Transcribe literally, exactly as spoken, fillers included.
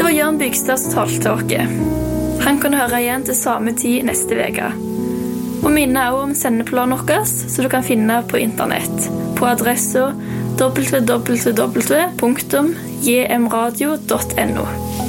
var Jørn Bygstad som talte til oss. Han kan høre igjen til samme tid neste veka. Og minne også om sendeplanen vår, som du kan finne på internett, på adressen w w w punktum j m radio punktum n o.